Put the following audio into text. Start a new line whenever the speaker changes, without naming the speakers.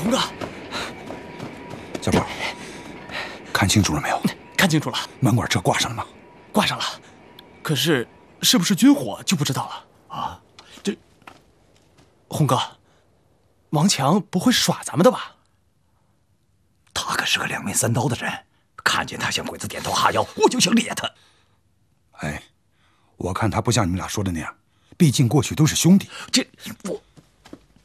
洪哥，
小宝，看清楚了没有？
看清楚了。
门管车挂上了吗？
挂上了，可是是不是军火就不知道了啊？这，洪哥，王强不会耍咱们的吧？
他可是个两面三刀的人，看见他向鬼子点头哈腰，我就想咧他。
哎，我看他不像你们俩说的那样，毕竟过去都是兄弟。
这我。